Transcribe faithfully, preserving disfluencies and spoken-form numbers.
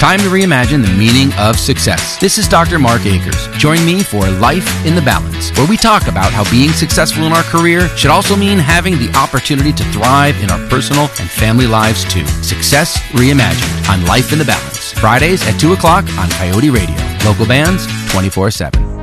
Time to reimagine the meaning of success. This is Doctor Mark Akers. Join me for Life in the Balance, where we talk about how being successful in our career should also mean having the opportunity to thrive in our personal and family lives too. Success Reimagined on Life in the Balance. Fridays at two o'clock on Coyote Radio. Local bands twenty-four seven.